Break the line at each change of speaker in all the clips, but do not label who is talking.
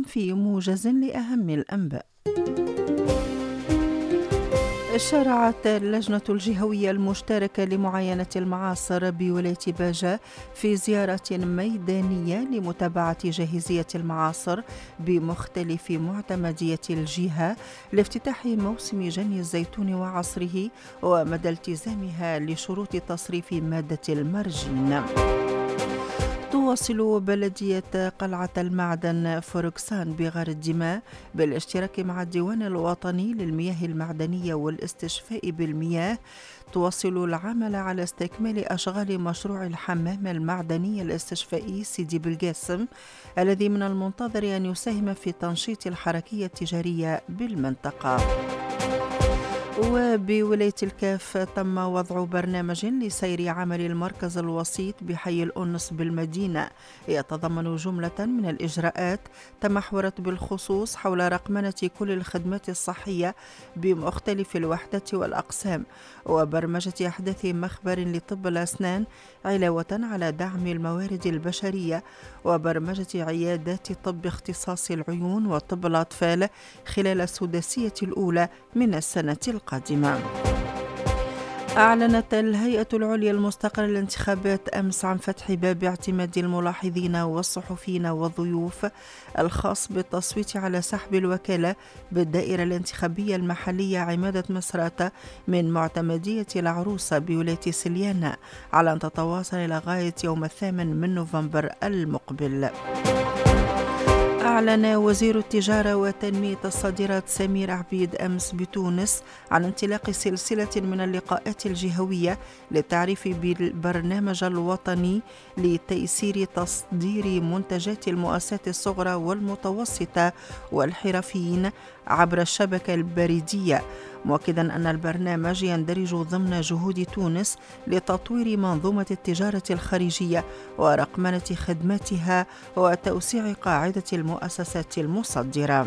بكم في موجز لأهم الأنباء. شرعت اللجنة الجهوية المشتركة لمعاينة المعاصر بولاية باجة في زيارة ميدانية لمتابعة جاهزية المعاصر بمختلف معتمدية الجهة لافتتاح موسم جني الزيتون وعصره ومدى التزامها لشروط تصريف مادة المرجين. تواصل بلدية قلعة المعدن فوركسان بغار الدماء بالاشتراك مع الديوان الوطني للمياه المعدنية والاستشفاء بالمياه تواصل العمل على استكمال أشغال مشروع الحمام المعدني الاستشفائي سيدي بالقاسم الذي من المنتظر أن يساهم في تنشيط الحركية التجارية بالمنطقة. وبولاية الكاف تم وضع برنامج لسير عمل المركز الوسيط بحي الأنس بالمدينة يتضمن جملة من الإجراءات تمحورت بالخصوص حول رقمنة كل الخدمات الصحية بمختلف الوحدات والأقسام وبرمجة أحدث مخبر لطب الأسنان علاوة على دعم الموارد البشرية وبرمجة عيادات طب اختصاص العيون وطب الأطفال خلال السداسية الأولى من السنة القادمة. أعلنت الهيئة العليا المستقلة للانتخابات أمس عن فتح باب اعتماد الملاحظين والصحفيين والضيوف الخاص بالتصويت على سحب الوكالة بالدائرة الانتخابية المحلية عمادة مصراتة من معتمدية العروسة بولاية سليانة على أن تتواصل إلى غاية يوم 8 نوفمبر المقبل. أعلن وزير التجارة وتنمية الصادرات سمير عبيد أمس بتونس عن انطلاق سلسلة من اللقاءات الجهوية للتعريف بالبرنامج الوطني لتيسير تصدير منتجات المؤسسات الصغرى والمتوسطة والحرفيين عبر الشبكة البريدية، مؤكدا أن البرنامج يندرج ضمن جهود تونس لتطوير منظومة التجارة الخارجية ورقمنة خدماتها وتوسيع قاعدة المؤسسات المصدرة.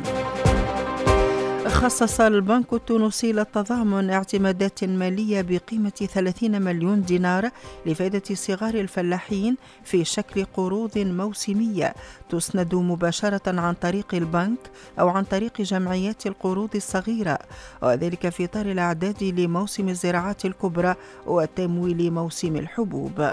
خصص البنك التونسي للتضامن اعتمادات مالية بقيمة 30 مليون دينار لفائدة صغار الفلاحين في شكل قروض موسمية تسند مباشرة عن طريق البنك أو عن طريق جمعيات القروض الصغيرة، وذلك في إطار الأعداد لموسم الزراعات الكبرى وتمويل موسم الحبوب.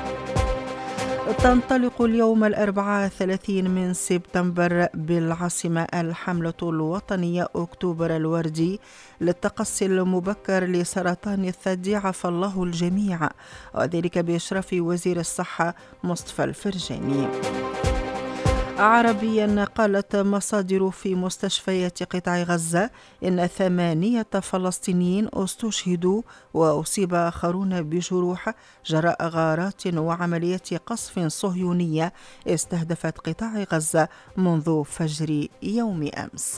تنطلق اليوم الأربعاء 30 من سبتمبر بالعاصمة الحملة الوطنية أكتوبر الوردي للتقصي المبكر لسرطان الثدي عافى الله الجميع، وذلك بإشراف وزير الصحة مصطفى الفرجاني. عربيا قالت مصادر في مستشفيات قطاع غزة إن 8 فلسطينيين استشهدوا وأصيب آخرون بجروح جراء غارات وعمليات قصف صهيونية استهدفت قطاع غزة منذ فجر يوم أمس.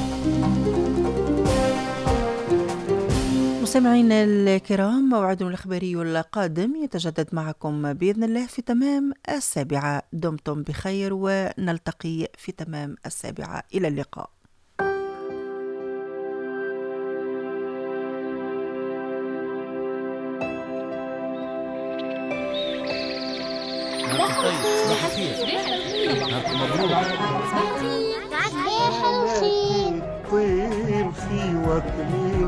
مستمعينا الكرام، موعد الإخباري القادم يتجدد معكم بإذن الله في تمام 7. دمتم بخير ونلتقي في تمام 7. إلى اللقاء.
طير في وكلي